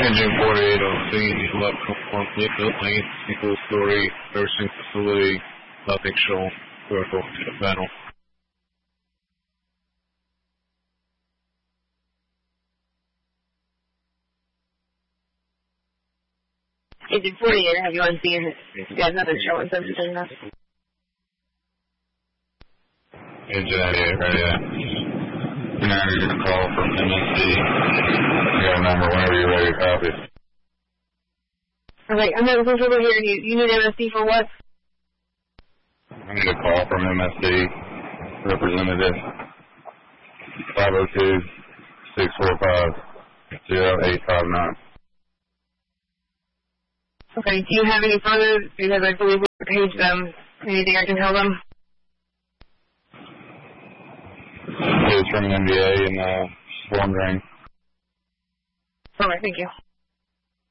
Engine 48 on scene, 11 lane, single-story nursing facility, nothing shown, vertical to the panel. Engine 48, have you on scene? You guys nothing showing something enough? Engine 88, right, yeah. Now you're going to call from MSD. You got a number whenever you're ready to copy. All right, I'm not over here. You need MSD for what? I need a call from MSD representative 502-645-0859. Okay, do you have any further? Because I believe we paged them. Anything I can tell them? It's from the NBA and storm drain. All right, thank you.